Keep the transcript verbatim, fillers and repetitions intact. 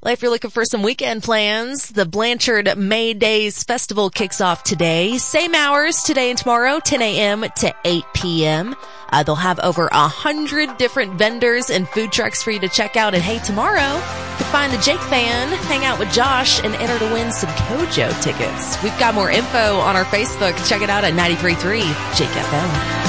Well, if you're looking for some weekend plans, the Blanchard May Days Festival kicks off today. Same hours today and tomorrow, ten a.m. to eight p.m. Uh, they'll have over a hundred different vendors and food trucks for you to check out. And hey, tomorrow, you can find the Jake Fan, hang out with Josh, and enter to win some Kojo tickets. We've got more info on our Facebook. Check it out at ninety-three point three Jake F M.